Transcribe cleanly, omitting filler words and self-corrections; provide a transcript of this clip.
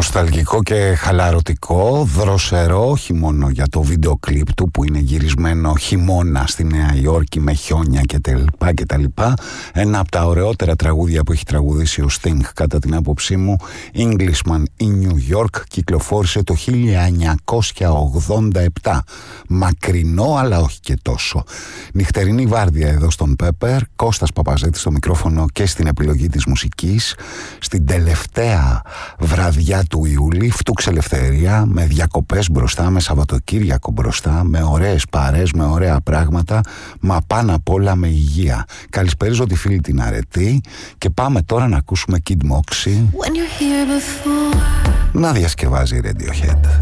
Νοσταλγικό και χαλαρωτικό, δροσερό, όχι μόνο για το βίντεο κλιπ του που είναι γυρισμένο χειμώνα στη Νέα Υόρκη με χιόνια και τα λοιπά. Ένα από τα ωραιότερα τραγούδια που έχει τραγουδήσει ο Sting κατά την άποψή μου, Englishman in New York, κυκλοφόρησε το 1987. Μακρινό αλλά όχι και τόσο. Νυχτερινή βάρδια εδώ στον Pepper, Κώστας Παπαζέτης στο μικρόφωνο και στην επιλογή της μουσικής. Στην τελευταία βραδιά του Ιούλη, φτούξε ελευθερία, με διακοπές μπροστά, με Σαββατοκύριακο μπροστά, με ωραίες παρές, με ωραία πράγματα, μα πάνω απ' όλα με υγεία. Καλησπέριζω τη φίλη την Αρετή και πάμε τώρα να ακούσουμε Kid Moxie να διασκευάζει Radiohead.